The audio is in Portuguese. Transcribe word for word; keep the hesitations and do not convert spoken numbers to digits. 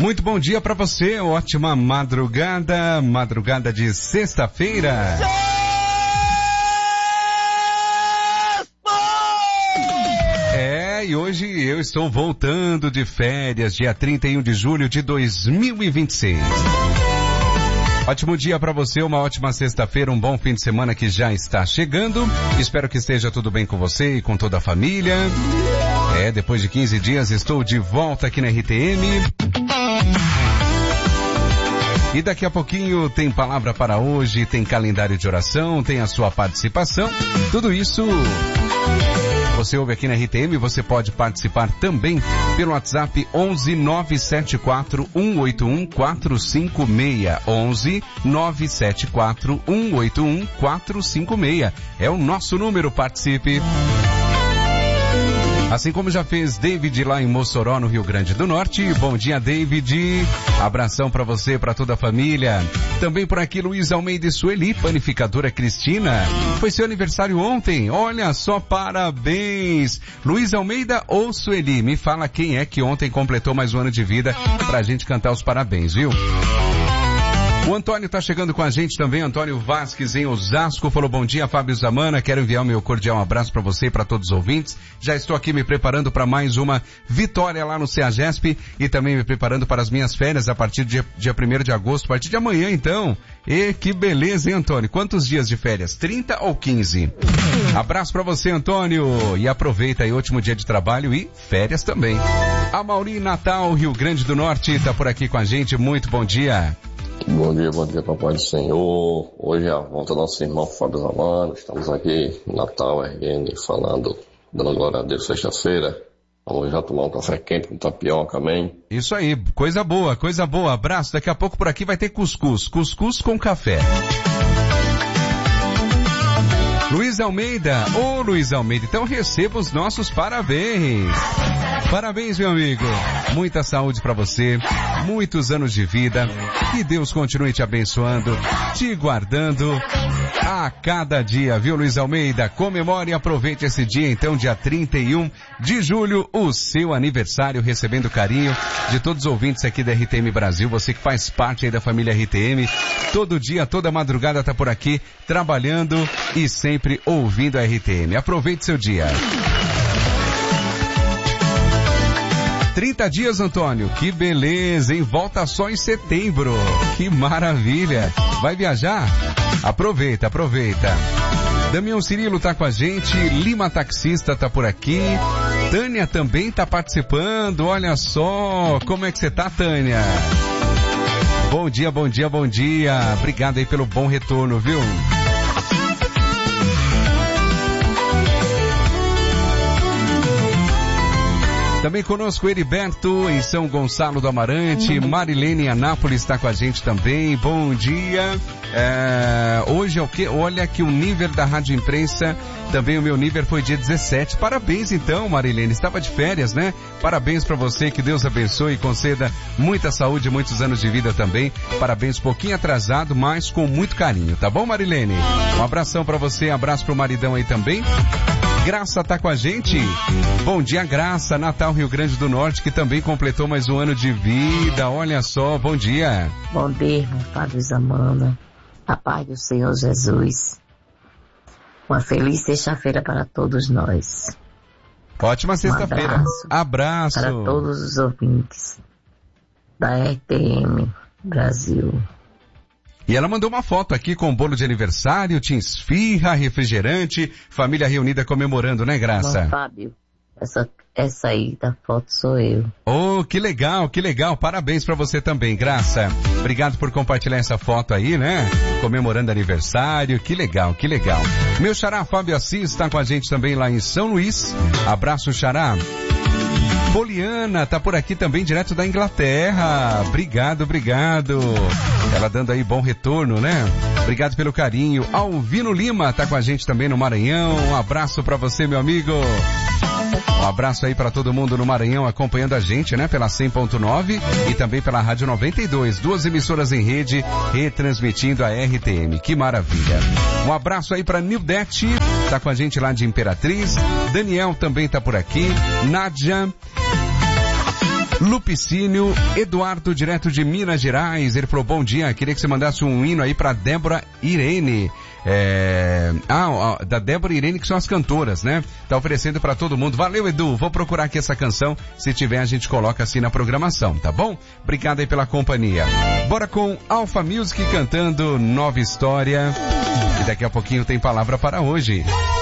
Muito bom dia para você, ótima madrugada, madrugada de sexta-feira. É, e hoje eu estou voltando de férias, dia trinta e um de julho de dois mil e vinte e seis. Ótimo dia para você, uma ótima sexta-feira, um bom fim de semana que já está chegando. Espero que esteja tudo bem com você e com toda a família. É, depois de quinze dias estou de volta aqui na R T M. E daqui a pouquinho tem palavra para hoje, tem calendário de oração, tem a sua participação. Tudo isso você ouve aqui na R T M, você pode participar também pelo WhatsApp onze nove sete quatro um oito um quatro cinco seis. onze nove sete quatro um oito um quatro cinco seis. É o nosso número, participe. Assim como já fez David lá em Mossoró, no Rio Grande do Norte. Bom dia, David. Abração para você, para toda a família. Também por aqui, Luiz Almeida e Sueli, panificadora Cristina. Foi seu aniversário ontem. Olha só, parabéns. Luiz Almeida ou Sueli? Me fala quem é que ontem completou mais um ano de vida pra gente cantar os parabéns, viu? O Antônio tá chegando com a gente também, Antônio Vasques em Osasco, falou bom dia, Fábio Zamana, quero enviar o meu cordial abraço para você e para todos os ouvintes. Já estou aqui me preparando para mais uma vitória lá no CEAGESP e também me preparando para as minhas férias a partir do dia, dia primeiro de agosto, a partir de amanhã então. E que beleza, hein, Antônio? Quantos dias de férias? trinta ou quinze? Abraço para você, Antônio, e aproveita aí o último dia de trabalho e férias também. A Mauri Natal, Rio Grande do Norte, tá por aqui com a gente, muito bom dia. Bom dia, bom dia, papai do Senhor. Hoje é a volta do nosso irmão Fábio Zamano. Estamos aqui no Natal, erguendo e falando, dando glória a Deus sexta-feira. Vamos já tomar um café quente com tapioca, amém? Isso aí, coisa boa, coisa boa. Abraço, daqui a pouco por aqui vai ter cuscuz. Cuscuz com café. Luiz Almeida, ô Luiz Almeida, então receba os nossos parabéns. Parabéns, meu amigo. Muita saúde para você, muitos anos de vida, que Deus continue te abençoando, te guardando a cada dia, viu, Luiz Almeida? Comemore e aproveite esse dia, então, dia trinta e um de julho, o seu aniversário, recebendo carinho de todos os ouvintes aqui da R T M Brasil, você que faz parte aí da família R T M, todo dia, toda madrugada tá por aqui, trabalhando e sempre ouvindo a R T M. Aproveite seu dia. trinta dias, Antônio. Que beleza, hein? Volta só em setembro. Que maravilha. Vai viajar? Aproveita, aproveita. Damião Cirilo tá com a gente. Lima Taxista tá por aqui. Tânia também tá participando. Olha só. Como é que você tá, Tânia? Bom dia, bom dia, bom dia. Obrigado aí pelo bom retorno, viu? Também conosco Heriberto em São Gonçalo do Amarante, Marilene em Anápolis está com a gente também, bom dia. É, hoje é o que? Olha que o nível da Rádio Imprensa, também o meu nível foi dia dezessete, parabéns então, Marilene, estava de férias, né? Parabéns para você, que Deus abençoe e conceda muita saúde, muitos anos de vida também, parabéns, pouquinho atrasado, mas com muito carinho, tá bom, Marilene? Um abração para você, abraço pro maridão aí também. Graça tá com a gente. Bom dia, Graça, Natal, Rio Grande do Norte, que também completou mais um ano de vida. Olha só, bom dia. Bom dia, irmão Fábio Zamana. A paz do Senhor Jesus. Uma feliz sexta-feira para todos nós. Ótima sexta-feira. Um abraço, abraço para todos os ouvintes da R T M Brasil. E ela mandou uma foto aqui com bolo de aniversário, tinha esfirra, refrigerante, família reunida comemorando, né, Graça? Irmão Fábio, essa, essa aí da foto sou eu. Oh, que legal, que legal. Parabéns pra você também, Graça. Obrigado por compartilhar essa foto aí, né? Comemorando aniversário, que legal, que legal. Meu xará Fábio Assis está com a gente também lá em São Luís. Abraço, xará. Poliana tá por aqui também, direto da Inglaterra. Obrigado, obrigado. Ela dando aí bom retorno, né? Obrigado pelo carinho. Alvino Lima tá com a gente também no Maranhão. Um abraço pra você, meu amigo. Um abraço aí para todo mundo no Maranhão acompanhando a gente, né? Pela cem ponto nove e também pela Rádio noventa e dois. Duas emissoras em rede retransmitindo a R T M. Que maravilha. Um abraço aí para Nildete, tá com a gente lá de Imperatriz. Daniel também tá por aqui. Nádia. Lupicínio, Eduardo, direto de Minas Gerais, ele falou, bom dia, queria que você mandasse um hino aí pra Débora Irene. É... Ah, da Débora e Irene, que são as cantoras, né? Tá oferecendo pra todo mundo. Valeu, Edu. Vou procurar aqui essa canção. Se tiver, a gente coloca assim na programação, tá bom? Obrigado aí pela companhia. Bora com Alpha Music cantando Nova História. E daqui a pouquinho tem palavra para hoje.